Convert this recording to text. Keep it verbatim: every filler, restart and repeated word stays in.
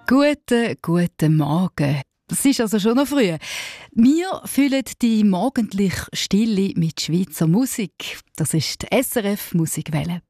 Guten, guten Morgen. Das ist also schon noch früh. Wir füllen die morgendliche Stille mit Schweizer Musik. Das ist die S R F Musikwelle.